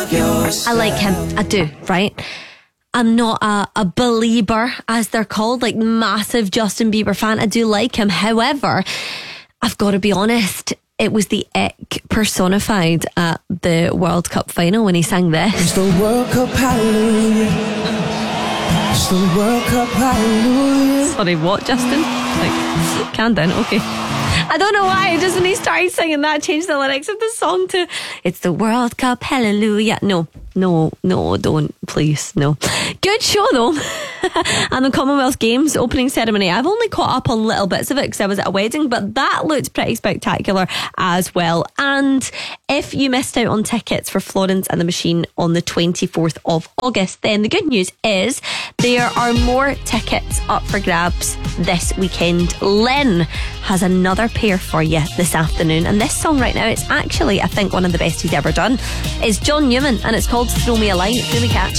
like yours. I like him. I do, right? I'm not a believer, as they're called, like massive Justin Bieber fan. I do like him. However, I've got to be honest, it was the ick personified at the World Cup final when he sang this. It's the World Cup, hallelujah. It's the World Cup, hallelujah. Sorry, what, Justin? Like, calm down, okay. I don't know why, just when he started singing that, changed the lyrics of the song to "It's the World Cup, hallelujah." No, don't, please, no. Good show though. And the Commonwealth Games opening ceremony, I've only caught up on little bits of it because I was at a wedding, but that looked pretty spectacular as well. And if you missed out on tickets for Florence and the Machine on the 24th of August, then the good news is there are more tickets up for grabs this weekend. Lynn has another pair for you this afternoon, and this song right now, it's actually, I think, one of the best he's ever done. It's John Newman and it's called Throw Me a Light. Really catchy.